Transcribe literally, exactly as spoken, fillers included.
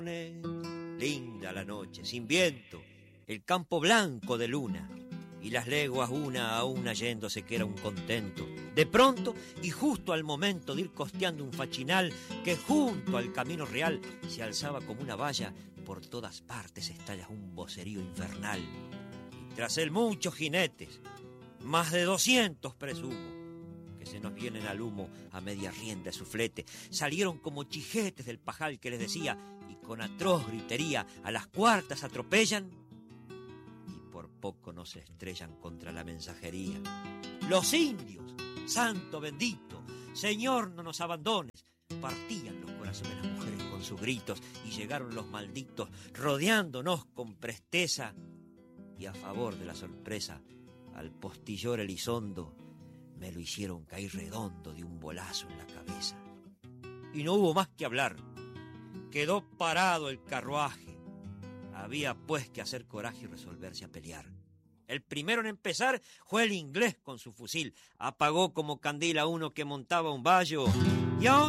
Linda la noche, sin viento, el campo blanco de luna, y las leguas una a una yéndose que era un contento. De pronto, y justo al momento de ir costeando un fachinal que junto al camino real se alzaba como una valla, por todas partes estalla un vocerío infernal. Y tras él muchos jinetes, más de doscientos presumo, que se nos vienen al humo a media rienda de su flete, salieron como chijetes del pajal que les decía, y con atroz gritería a las cuartas atropellan, por poco no se estrellan contra la mensajería. Los indios, santo bendito, Señor no nos abandones, partían los corazones de las mujeres con sus gritos, y llegaron los malditos rodeándonos con presteza, y a favor de la sorpresa, al postillor Elizondo me lo hicieron caer redondo de un bolazo en la cabeza. Y no hubo más que hablar, quedó parado el carruaje. Había pues que hacer coraje y resolverse a pelear. El primero en empezar fue el inglés con su fusil. Apagó como candil a uno que montaba un vallo y a otro